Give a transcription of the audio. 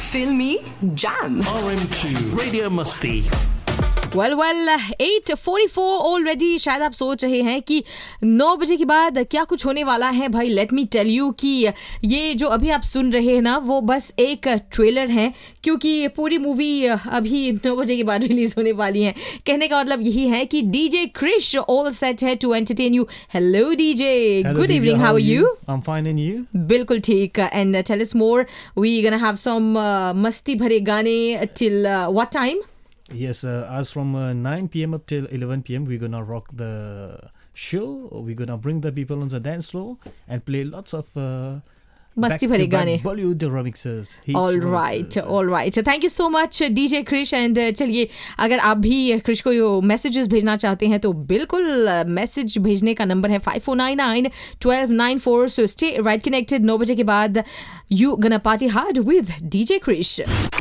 Filmy Jam. RM2 Radio Masti. well 8:44 already. शायद आप सोच रहे हैं कि 9 बजे के बाद क्या कुछ होने वाला है. भाई लेट मी टेल यू कि ये जो अभी आप सुन रहे हैं ना वो बस एक ट्रेलर है, क्योंकि पूरी मूवी अभी 9 बजे के बाद रिलीज होने वाली है. कहने का मतलब यही है कि डीजे क्रिश ऑल सेट है to entertain you. Hello DJ, good evening, how are you? I'm fine, and you? बिल्कुल ठीक. And tell us more, we gonna have some मस्ती भरे गाने till what time? Yes, as from 9 p.m. up till 11 p.m. we're gonna rock the show. We're gonna bring the people on the dance floor and play lots of मस्ती भरे गाने, Bollywood remixes. All right. Thank you so much DJ Krrish. And चलिए, अगर आप भी क्रिश को messages भेजना चाहते हैं तो बिल्कुल मैसेज भेजने का नंबर है 5499-1294. So stay right connected. 9 बजे के बाद यू गना party hard with DJ Krrish.